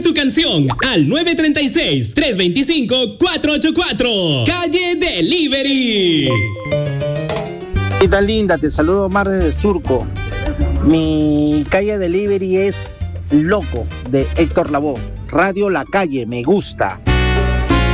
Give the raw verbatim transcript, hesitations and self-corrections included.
tu canción al nueve tres seis, tres dos cinco, cuatro ocho cuatro. Calle Delivery. ¿Qué tal, linda? Te saludo Mar desde Surco. Mi calle Delivery es Loco, de Héctor Lavoe. Radio La Calle, me gusta.